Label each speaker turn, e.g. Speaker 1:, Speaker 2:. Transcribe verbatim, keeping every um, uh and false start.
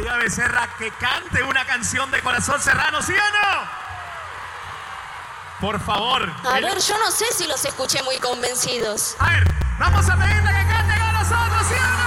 Speaker 1: María Becerra que cante una canción de Corazón Serrano, ¿sí o no? Por favor.
Speaker 2: A
Speaker 1: el...
Speaker 2: ver, yo no sé si los escuché muy convencidos.
Speaker 1: A ver, vamos a pedirle que cante con nosotros, ¿sí o no?